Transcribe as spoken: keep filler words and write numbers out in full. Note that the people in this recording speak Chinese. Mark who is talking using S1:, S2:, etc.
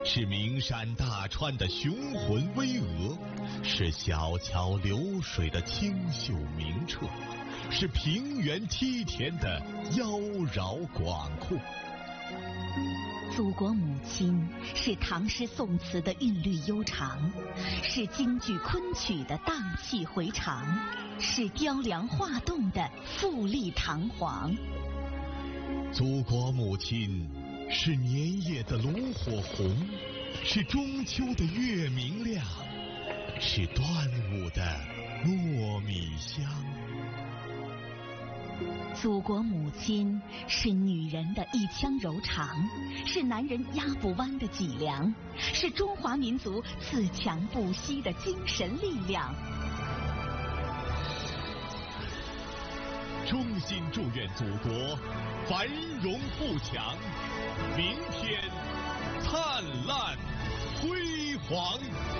S1: 是名山大川的雄浑巍峨，是小桥流水的清秀明澈，是平原梯田的妖娆广阔。
S2: 祖国母亲是唐诗宋词的韵律悠长，是京剧昆曲的荡气回肠，是雕梁画栋的富丽堂皇。
S1: 祖国母亲是年夜的炉火红，是中秋的月明亮，是端午的糯米香。
S2: 祖国母亲是女人的一腔柔肠，是男人压不弯的脊梁，是中华民族自强不息的精神力量。
S1: 衷心祝愿祖国繁荣富强，明天灿烂辉煌。